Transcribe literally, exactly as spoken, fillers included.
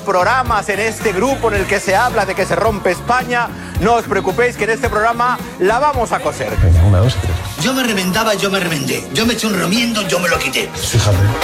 programas en este grupo en el que se habla de que se rompe España, no os preocupéis que en este programa la vamos a coser. Venga, una, dos, tres. Yo me reventaba, yo me reventé. Yo me eché un remiendo, yo me lo quité. Fíjate.